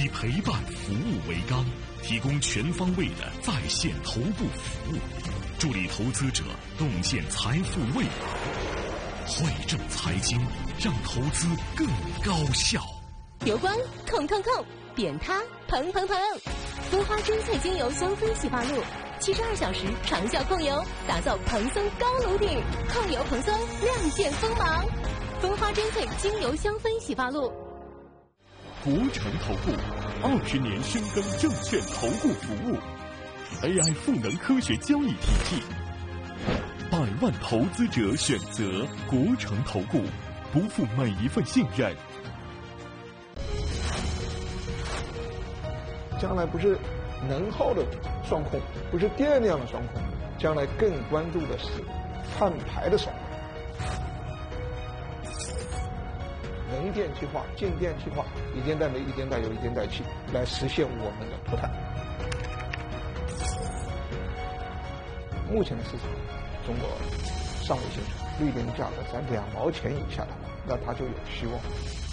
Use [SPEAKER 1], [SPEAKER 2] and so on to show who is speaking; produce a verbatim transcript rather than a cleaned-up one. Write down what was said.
[SPEAKER 1] 以陪伴服务为纲，提供全方位的在线头部服务，助力投资者洞见财富未来。汇正财经，让投资更高效。
[SPEAKER 2] 油光控控控，扁塌砰砰砰，蜂花真萃精油香氛洗发露，七十二小时长效控油，打造蓬松高颅顶，控油蓬松，亮剑锋芒。蜂花真萃精油香氛洗发露。
[SPEAKER 3] 国诚投顾二十年深耕证券投顾服务 ，A I 赋能科学交易体系，百万投资者选择国诚投顾，不负每一份信任。
[SPEAKER 4] 将来不是能耗的双控，不是电量的双控，将来更关注的是碳排的双控。能电气化、静电气化，一电带煤、一电带油、一电带气，来实现我们的脱碳。目前的市场，中国尚未形成绿电价格在两毛钱以下的话，那它就有希望。